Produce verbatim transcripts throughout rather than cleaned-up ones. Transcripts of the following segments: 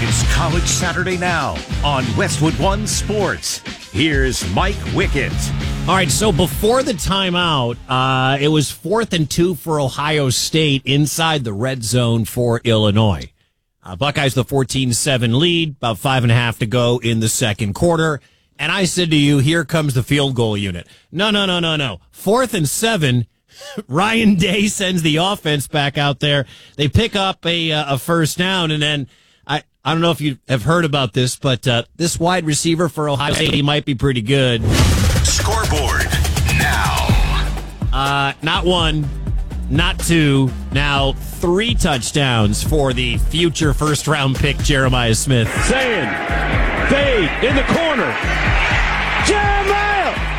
is College Saturday Now on Westwood One Sports. Here's Mike Wickett. All right, so before the timeout, uh, it was fourth and two for Ohio State inside the red zone for Illinois. Uh, Buckeyes the fourteen seven lead, about five and a half to go in the second quarter. And I said to you, here comes the field goal unit. No, no, no, no, no. Fourth and seven. Ryan Day sends the offense back out there. They pick up a uh, a first down, and then I, I don't know if you have heard about this, but uh, this wide receiver for Ohio State, he might be pretty good. Scoreboard now. Uh, not one, not two, now three touchdowns for the future first-round pick Jeremiah Smith. Saying, fade in the corner. Jeremiah!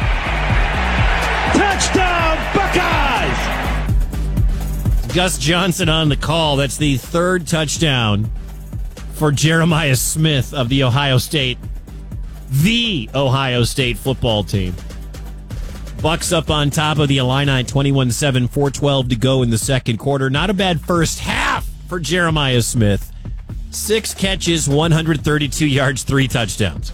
Touchdown, Buckeyes! Gus Johnson on the call. That's the third touchdown for Jeremiah Smith of the Ohio State, the Ohio State football team. Bucks up on top of the Illini, twenty-one seven, four twelve to go in the second quarter. Not a bad first half for Jeremiah Smith. Six catches, one hundred thirty-two yards, three touchdowns.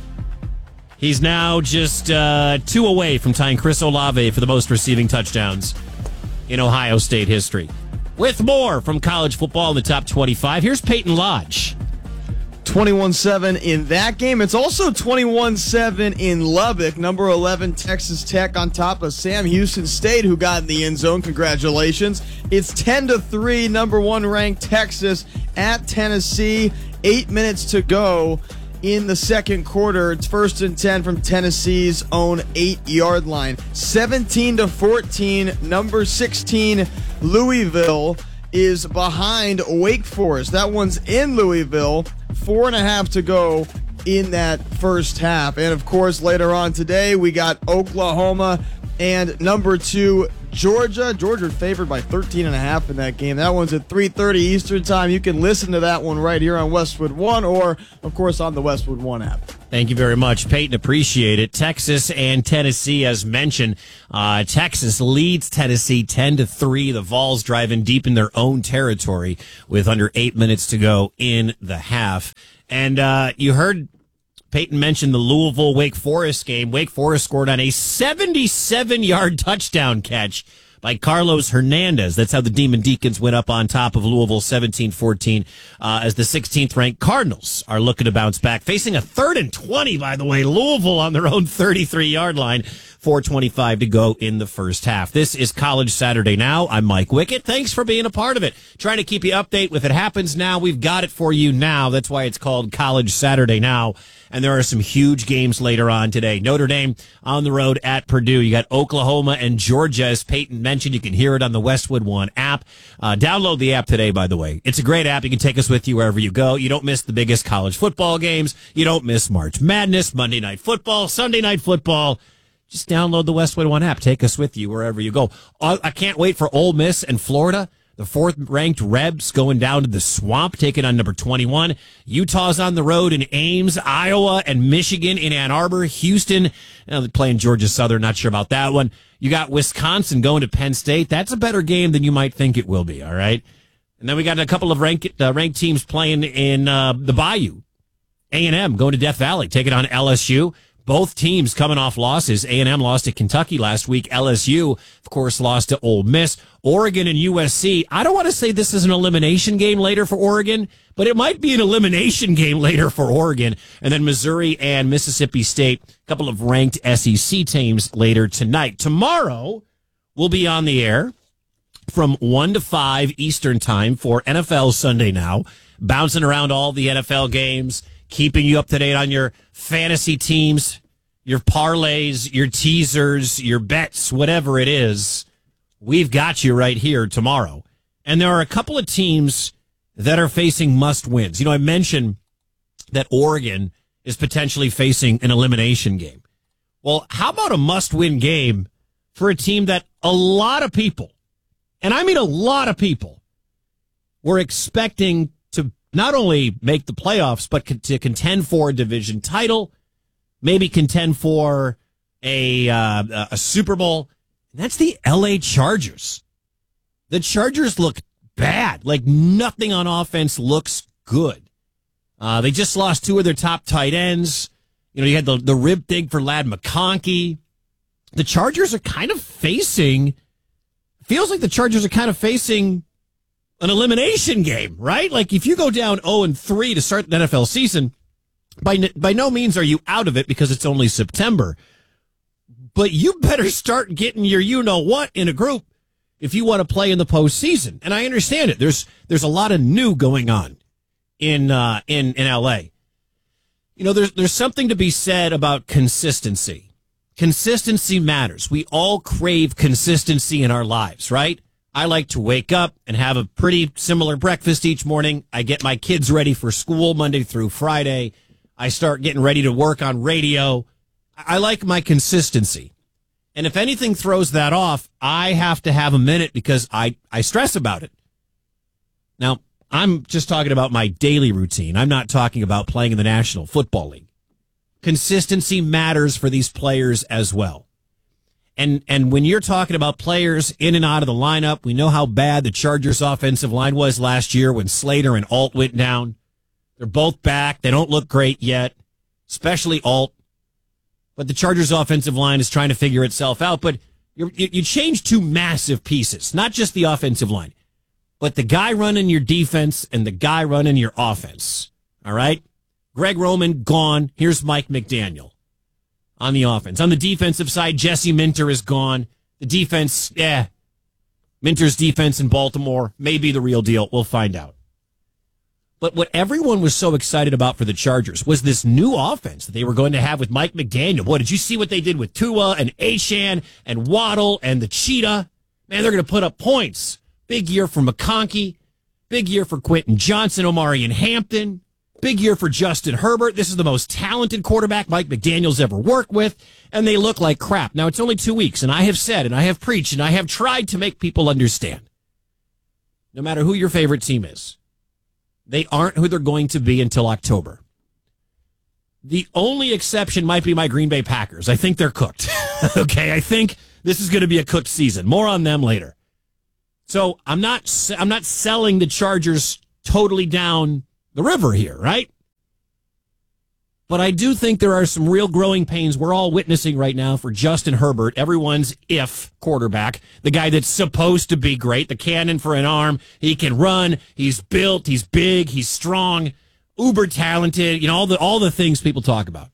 He's now just uh, two away from tying Chris Olave for the most receiving touchdowns in Ohio State history. With more from college football in the top twenty-five, here's Peyton Lodge. twenty-one seven in that game. It's also twenty-one seven in Lubbock. Number eleven, Texas Tech on top of Sam Houston State, who got in the end zone. Congratulations. It's ten to three, number one ranked Texas at Tennessee. Eight minutes to go in the second quarter. It's first and ten from Tennessee's own eight-yard line. seventeen to fourteen, number sixteen, Louisville is behind Wake Forest. That one's in Louisville. Four and a half to go in that first half. And, of course, later on today, we got Oklahoma and number two, Georgia. Georgia favored by thirteen and a half in that game. That one's at three thirty Eastern time. You can listen to that one right here on Westwood One or, of course, on the Westwood One app. Thank you very much, Peyton. Appreciate it. Texas and Tennessee, as mentioned. Uh, Texas leads Tennessee ten to three. The Vols driving deep in their own territory with under eight minutes to go in the half. And uh, you heard Peyton mentioned the Louisville Wake Forest game. Wake Forest scored on a seventy-seven-yard touchdown catch by Carlos Hernandez. That's how the Demon Deacons went up on top of Louisville seventeen fourteen uh, as the sixteenth-ranked Cardinals are looking to bounce back. Facing a third and twenty, by the way. Louisville on their own thirty-three-yard line. four twenty-five to go in the first half. This is College Saturday Now. I'm Mike Wickett. Thanks for being a part of it. Trying to keep you updated. If it happens now, we've got it for you now. That's why it's called College Saturday Now. And there are some huge games later on today. Notre Dame on the road at Purdue. You got Oklahoma and Georgia, as Peyton mentioned. You can hear it on the Westwood One app. Uh, download the app today, by the way. It's a great app. You can take us with you wherever you go. You don't miss the biggest college football games. You don't miss March Madness, Monday Night Football, Sunday Night Football. Just download the Westwood One app. Take us with you wherever you go. I can't wait for Ole Miss and Florida. The fourth-ranked Rebs going down to the Swamp, taking on number twenty-one. Utah's on the road in Ames, Iowa, and Michigan in Ann Arbor. Houston, you know, they're playing Georgia Southern. Not sure about that one. You got Wisconsin going to Penn State. That's a better game than you might think it will be, all right? And then we got a couple of ranked, uh, ranked teams playing in uh, the Bayou. A and M going to Death Valley, taking on L S U. Both teams coming off losses. A and M lost to Kentucky last week. L S U, of course, lost to Ole Miss. Oregon and U S C. I don't want to say this is an elimination game later for Oregon, but it might be an elimination game later for Oregon. And then Missouri and Mississippi State, a couple of ranked S E C teams later tonight. Tomorrow, we'll be on the air from one to five Eastern time for N F L Sunday Now, bouncing around all the N F L games, keeping you up to date on your fantasy teams, your parlays, your teasers, your bets, whatever it is. We've got you right here tomorrow. And there are a couple of teams that are facing must-wins. You know, I mentioned that Oregon is potentially facing an elimination game. Well, how about a must-win game for a team that a lot of people, and I mean a lot of people, were expecting to not only make the playoffs, but to contend for a division title, maybe contend for a uh, a Super Bowl. And that's the L A Chargers. The Chargers look bad. Like nothing on offense looks good. Uh, they just lost two of their top tight ends. You know, you had the, the rib thing for Ladd McConkey. The Chargers are kind of facing, feels like the Chargers are kind of facing an elimination game, right? Like if you go down oh and three to start the N F L season, by, by no means are you out of it because it's only September. But you better start getting your you-know-what in a group if you want to play in the postseason. And I understand it. There's there's a lot of new going on in uh, in in L A. You know, there's there's something to be said about consistency. Consistency matters. We all crave consistency in our lives, right? I like to wake up and have a pretty similar breakfast each morning. I get my kids ready for school Monday through Friday. I start getting ready to work on radio. I like my consistency. And if anything throws that off, I have to have a minute because I, I stress about it. Now, I'm just talking about my daily routine. I'm not talking about playing in the National Football League. Consistency matters for these players as well. And and when you're talking about players in and out of the lineup, we know how bad the Chargers offensive line was last year when Slater and Alt went down. They're both back. They don't look great yet, especially Alt. But the Chargers offensive line is trying to figure itself out. But you're, you change two massive pieces, not just the offensive line, but the guy running your defense and the guy running your offense. All right? Greg Roman, gone. Here's Mike McDaniel on the offense. On the defensive side, Jesse Minter is gone. The defense, yeah, Minter's defense in Baltimore may be the real deal. We'll find out. But what everyone was so excited about for the Chargers was this new offense that they were going to have with Mike McDaniel. Boy, did you see what they did with Tua and Achane and Waddle and the Cheetah? Man, they're going to put up points. Big year for McConkey. Big year for Quentin Johnson, Omarion Hampton. Big year for Justin Herbert. This is the most talented quarterback Mike McDaniel's ever worked with, and they look like crap. Now, it's only two weeks, and I have said, and I have preached, and I have tried to make people understand. No matter who your favorite team is, they aren't who they're going to be until October. The only exception might be my Green Bay Packers. I think they're cooked. Okay, I think this is going to be a cooked season. More on them later. So I'm not I'm not selling the Chargers totally down the river here, right? But I do think there are some real growing pains we're all witnessing right now for Justin Herbert, everyone's if quarterback, the guy that's supposed to be great, the cannon for an arm. He can run. He's built. He's big. He's strong, uber talented, you know, all the all the things people talk about.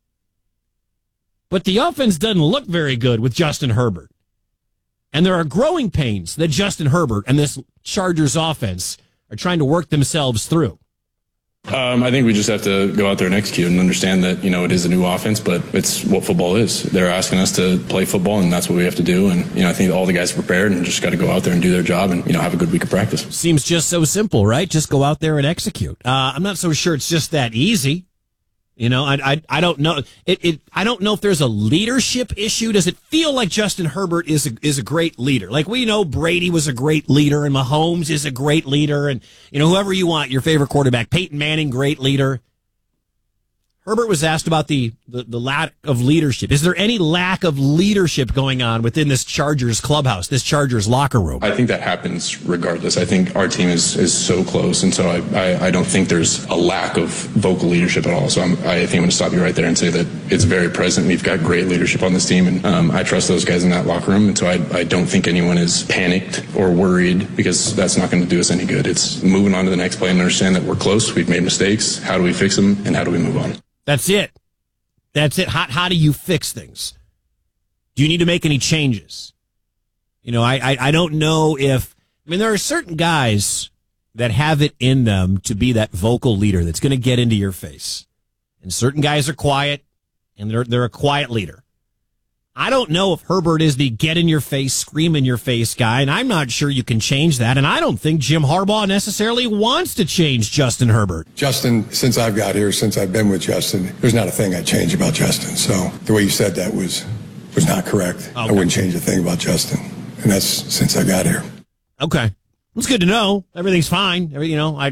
But the offense doesn't look very good with Justin Herbert. And there are growing pains that Justin Herbert and this Chargers offense are trying to work themselves through. Um, I think we just have to go out there and execute and understand that, you know, it is a new offense, but it's what football is. They're asking us to play football, and that's what we have to do. And, you know, I think all the guys are prepared and just got to go out there and do their job and, you know, have a good week of practice. Seems just so simple, right? Just go out there and execute. Uh, I'm not so sure it's just that easy. You know, I, I, I don't know. It, it, I don't know if there's a leadership issue. Does it feel like Justin Herbert is a, is a great leader? Like, we know Brady was a great leader and Mahomes is a great leader, and, you know, whoever you want, your favorite quarterback, Peyton Manning, great leader. Herbert was asked about the, the, the lack of leadership. Is there any lack of leadership going on within this Chargers clubhouse, this Chargers locker room? I think that happens regardless. I think our team is, is so close, and so I, I, I don't think there's a lack of vocal leadership at all. So I'm, I think I'm going to stop you right there and say that it's very present. We've got great leadership on this team, and um, I trust those guys in that locker room, and so I, I don't think anyone is panicked or worried, because that's not going to do us any good. It's moving on to the next play and understand that we're close, we've made mistakes, how do we fix them, and how do we move on? That's it. That's it. How, how do you fix things? Do you need to make any changes? You know, I, I, I don't know if, I mean, there are certain guys that have it in them to be that vocal leader that's going to get into your face. And certain guys are quiet, and they're, they're a quiet leader. I don't know if Herbert is the get in your face, scream in your face guy, and I'm not sure you can change that. And I don't think Jim Harbaugh necessarily wants to change Justin Herbert. Justin, since I've got here, since I've been with Justin, there's not a thing I'd change about Justin. So the way you said that was was not correct. Okay. I wouldn't change a thing about Justin. And that's since I got here. Okay. It's good to know. Everything's fine. You know, I...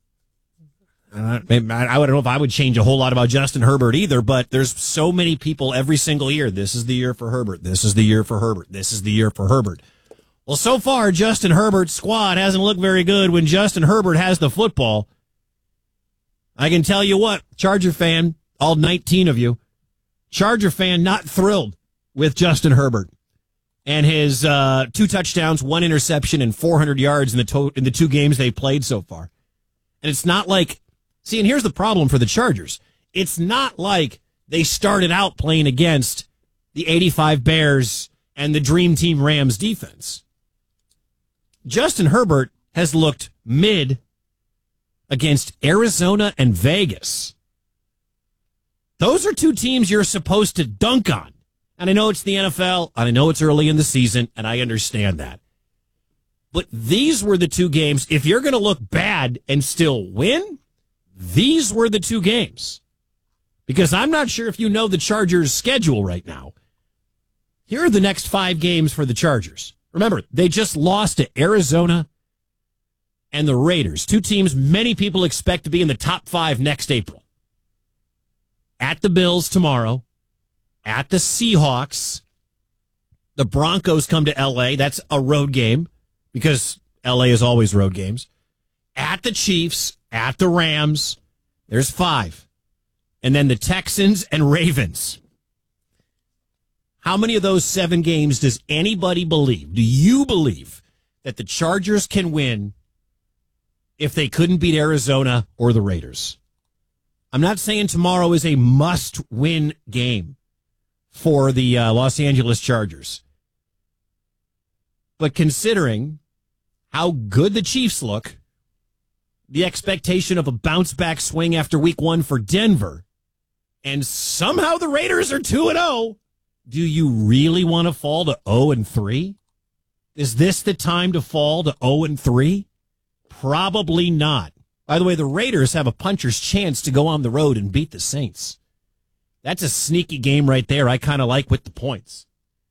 Uh, I don't know if I would change a whole lot about Justin Herbert either, but there's so many people every single year. This is the year for Herbert. This is the year for Herbert. This is the year for Herbert. Well, so far, Justin Herbert's squad hasn't looked very good when Justin Herbert has the football. I can tell you what, Charger fan, all nineteen of you, Charger fan not thrilled with Justin Herbert and his uh, two touchdowns, one interception, and four hundred yards in the to- in the two games they played so far. And it's not like, see, and here's the problem for the Chargers. It's not like they started out playing against the eighty-five Bears and the Dream Team Rams defense. Justin Herbert has looked mid against Arizona and Vegas. Those are two teams you're supposed to dunk on. And I know it's the N F L, and I know it's early in the season, and I understand that. But these were the two games. If you're going to look bad and still win, these were the two games. Because I'm not sure if you know the Chargers' schedule right now. Here are the next five games for the Chargers. Remember, they just lost to Arizona and the Raiders, two teams many people expect to be in the top five next April. At the Bills tomorrow, at the Seahawks, the Broncos come to L A. That's a road game because L A is always road games. At the Chiefs, at the Rams, there's five. And then the Texans and Ravens. How many of those seven games does anybody believe? Do you believe that the Chargers can win if they couldn't beat Arizona or the Raiders? I'm not saying tomorrow is a must-win game for the uh, Los Angeles Chargers. But considering how good the Chiefs look, the expectation of a bounce-back swing after week one for Denver, and somehow the Raiders are two and oh, do you really want to fall to oh and three? Is this the time to fall to oh and three? Probably not. By the way, the Raiders have a puncher's chance to go on the road and beat the Saints. That's a sneaky game right there. I kind of like with the points.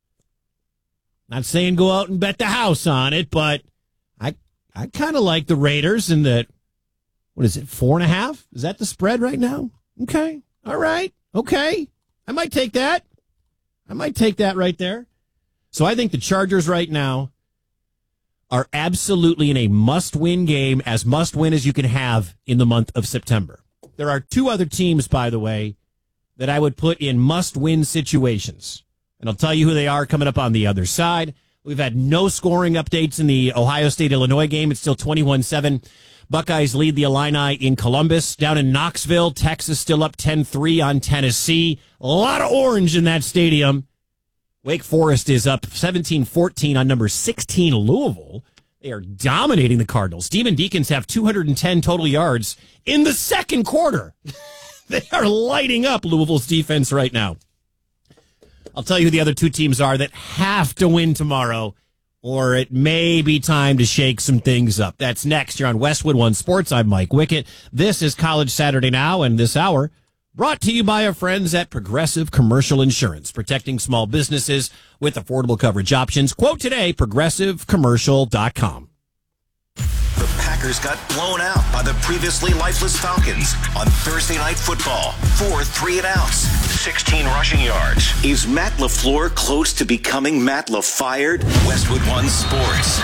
Not saying go out and bet the house on it, but I I kind of like the Raiders in that, what is it, four and a half? Is that the spread right now? Okay. All right. Okay. I might take that. I might take that right there. So I think the Chargers right now are absolutely in a must-win game, as must-win as you can have in the month of September. There are two other teams, by the way, that I would put in must-win situations. And I'll tell you who they are coming up on the other side. We've had no scoring updates in the Ohio State-Illinois game. It's still twenty-one seven. Buckeyes lead the Illini in Columbus. Down in Knoxville, Texas still up ten three on Tennessee. A lot of orange in that stadium. Wake Forest is up seventeen fourteen on number sixteen, Louisville. They are dominating the Cardinals. Demon Deacons have two hundred ten total yards in the second quarter. They are lighting up Louisville's defense right now. I'll tell you who the other two teams are that have to win tomorrow, or it may be time to shake some things up. That's next. You're on Westwood One Sports. I'm Mike Wickett. This is College Saturday Now, and this hour brought to you by our friends at Progressive Commercial Insurance, protecting small businesses with affordable coverage options. Quote today, progressive commercial dot com. The Packers got blown out by the previously lifeless Falcons on Thursday Night Football. Four three and outs, sixteen rushing yards. Is Matt LaFleur close to becoming Matt LaFired? Westwood One Sports.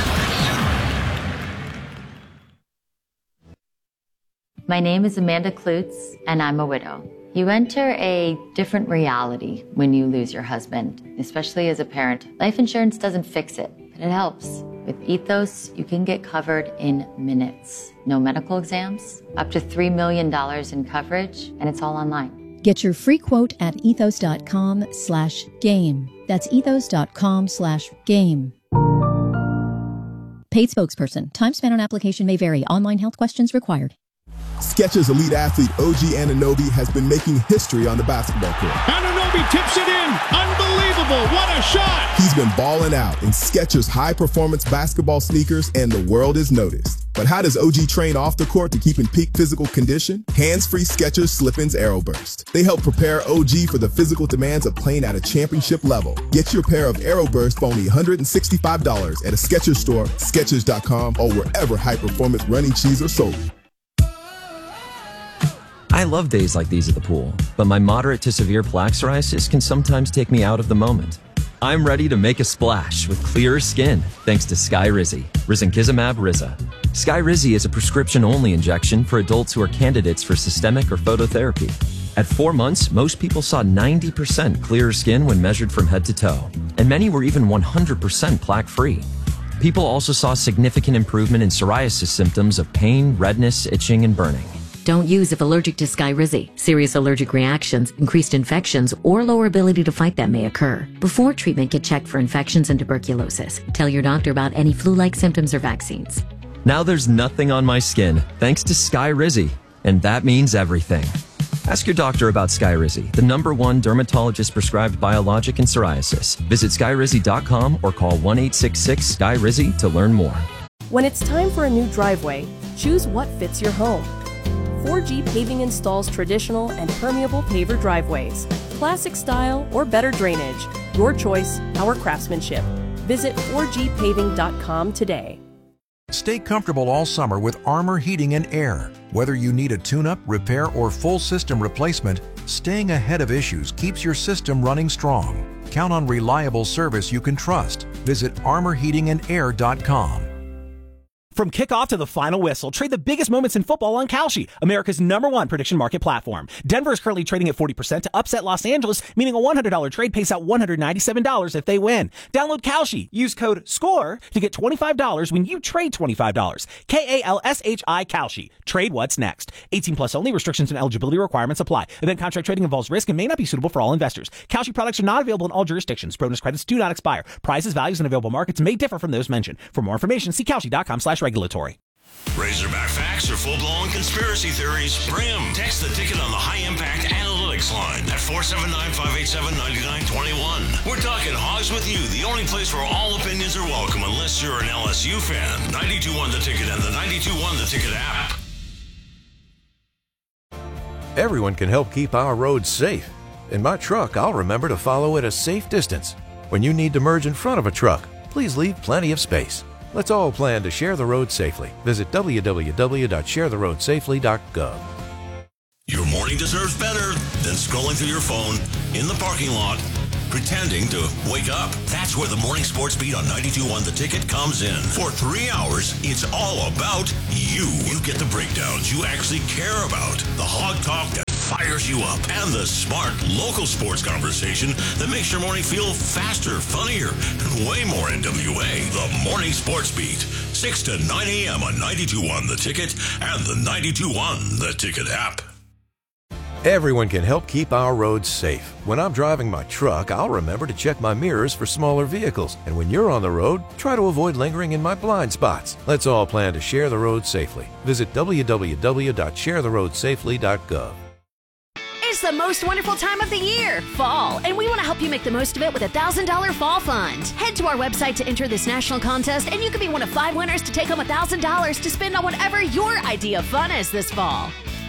My name is Amanda Klutz, and I'm a widow. You enter a different reality when you lose your husband, especially as a parent. Life insurance doesn't fix it, but it helps. With Ethos, you can get covered in minutes. No medical exams, up to three million dollars in coverage, and it's all online. Get your free quote at ethos.com slash game. That's ethos.com slash game. Paid spokesperson. Time spent on application may vary. Online health questions required. Skechers elite athlete O G Anunoby has been making history on the basketball court. Anunoby tips it in. Unbelievable. What a shot. He's been balling out in Skechers high-performance basketball sneakers, and the world is noticed. But how does O G train off the court to keep in peak physical condition? Hands-free Skechers Slip-ins Aeroburst. They help prepare O G for the physical demands of playing at a championship level. Get your pair of Aeroburst for only one hundred sixty-five dollars at a Skechers store, Skechers dot com, or wherever high-performance running shoes are sold. I love days like these at the pool, but my moderate to severe plaque psoriasis can sometimes take me out of the moment. I'm ready to make a splash with clearer skin thanks to Skyrizi, risankizumab Riza. Skyrizi is a prescription-only injection for adults who are candidates for systemic or phototherapy. At four months, most people saw ninety percent clearer skin when measured from head to toe, and many were even one hundred percent plaque-free. People also saw significant improvement in psoriasis symptoms of pain, redness, itching, and burning. Don't use if allergic to Skyrizi. Serious allergic reactions, increased infections, or lower ability to fight them may occur. Before treatment, get checked for infections and tuberculosis. Tell your doctor about any flu-like symptoms or vaccines. Now there's nothing on my skin, thanks to Skyrizi, and that means everything. Ask your doctor about Skyrizi, the number one dermatologist-prescribed biologic in psoriasis. Visit Skyrizi dot com or call one eight six six S K Y R I Z Y to learn more. When it's time for a new driveway, choose what fits your home. four G Paving installs traditional and permeable paver driveways, classic style or better drainage. Your choice, our craftsmanship. Visit four G paving dot com today. Stay comfortable all summer with Armor Heating and Air. Whether you need a tune-up, repair, or full system replacement, staying ahead of issues keeps your system running strong. Count on reliable service you can trust. Visit armor heating and air dot com. From kickoff to the final whistle, trade the biggest moments in football on Kalshi, America's number one prediction market platform. Denver is currently trading at forty percent to upset Los Angeles, meaning a one hundred dollars trade pays out one hundred ninety-seven dollars if they win. Download Kalshi. Use code SCORE to get twenty-five dollars when you trade twenty-five dollars. K A L S H I Kalshi. Trade what's next. eighteen plus only. Restrictions and eligibility requirements apply. Event contract trading involves risk and may not be suitable for all investors. Kalshi products are not available in all jurisdictions. Bonus credits do not expire. Prices, values, and available markets may differ from those mentioned. For more information, see Kalshi dot com slash regulatory. Razorback facts or full-blown conspiracy theories? Bring them. Text the ticket on the high-impact analytics line at four seven nine, five eight seven, nine nine two one. We're talking Hogs with You, the only place where all opinions are welcome unless you're an L S U fan. ninety-two one The Ticket and the ninety-two one The Ticket app. Everyone can help keep our roads safe. In my truck, I'll remember to follow at a safe distance. When you need to merge in front of a truck, please leave plenty of space. Let's all plan to share the road safely. Visit w w w dot share the road safely dot gov. Your morning deserves better than scrolling through your phone in the parking lot, pretending to wake up. That's where the Morning Sports Beat on ninety-two one The Ticket comes in. For three hours, it's all about you. You get the breakdowns you actually care about, the hog talk that fires you up, and the smart local sports conversation that makes your morning feel faster, funnier, and way more N W A. The Morning Sports Beat, six to nine a m on ninety-two one The Ticket and the ninety-two one The Ticket app. Everyone can help keep our roads safe. When I'm driving my truck, I'll remember to check my mirrors for smaller vehicles. And when you're on the road, try to avoid lingering in my blind spots. Let's all plan to share the road safely. Visit w w w dot share the road safely dot gov. It's the most wonderful time of the year, fall, and we want to help you make the most of it with a one thousand dollars Fall Fund. Head to our website to enter this national contest, and you could be one of five winners to take home one thousand dollars to spend on whatever your idea of fun is this fall.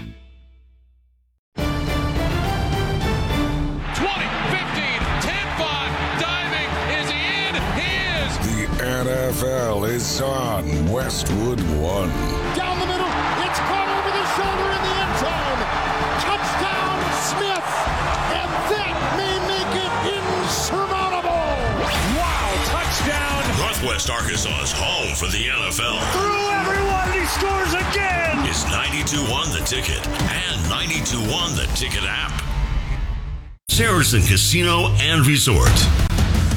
twenty, fifteen, ten, five, diving, is he in? He is! The N F L is on Westwood One. Down the middle, it's caught over the shoulder in the end zone. Touchdown, Smith, and that may make it insurmountable. Wow, touchdown. Northwest Arkansas's home for the N F L. Through everyone, he scores again. Is ninety-two one The Ticket and ninety-two one The Ticket app. Saracen Casino and Resort.